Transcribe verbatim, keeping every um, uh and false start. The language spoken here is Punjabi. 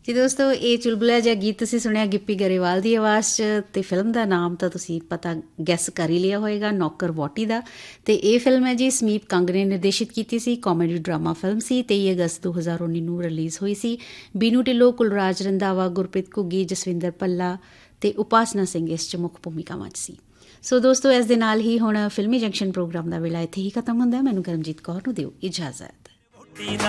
ਜੀ ਦੋਸਤੋ, ਇਹ ਚੁਲਬੁਲਾ ਜਿਹਾ ਗੀਤ ਤੁਸੀਂ ਸੁਣਿਆ ਗਿੱਪੀ ਗਰੇਵਾਲ ਦੀ ਆਵਾਜ਼ 'ਚ, ਅਤੇ ਫਿਲਮ ਦਾ ਨਾਮ ਤਾਂ ਤੁਸੀਂ ਪਤਾ ਗੈਸ ਕਰ ਹੀ ਲਿਆ ਹੋਏਗਾ, ਨੌਕਰ ਵਹੁਟੀ ਦਾ। ਅਤੇ ਇਹ ਫਿਲਮ ਹੈ ਜੀ ਸਮੀਪ ਕੰਗ ਨੇ ਨਿਰਦੇਸ਼ਿਤ ਕੀਤੀ ਸੀ, ਕਾਮੇਡੀ ਡਰਾਮਾ ਫਿਲਮ ਸੀ। ਤੇਈ ਅਗਸਤ ਦੋ ਹਜ਼ਾਰ ਉੱਨੀ ਨੂੰ ਰਿਲੀਜ਼ ਹੋਈ ਸੀ। ਬੀਨੂ ਢਿੱਲੋਂ, ਕੁਲਰਾਜ ਰੰਧਾਵਾ, ਗੁਰਪ੍ਰੀਤ ਘੁੱਗੀ, ਜਸਵਿੰਦਰ ਭੱਲਾ ਅਤੇ ਉਪਾਸਨਾ ਸਿੰਘ ਇਸ 'ਚ ਮੁੱਖ ਭੂਮਿਕਾਵਾਂ 'ਚ ਸੀ। ਸੋ ਦੋਸਤੋ, ਇਸ ਦੇ ਨਾਲ ਹੀ ਹੁਣ ਫਿਲਮੀ ਜੰਕਸ਼ਨ ਪ੍ਰੋਗਰਾਮ ਦਾ ਵੇਲਾ ਇੱਥੇ ਹੀ ਖਤਮ ਹੁੰਦਾ। ਮੈਨੂੰ ਕਰਮਜੀਤ ਕੌਰ ਨੂੰ ਦਿਓ ਇਜਾਜ਼ਤ।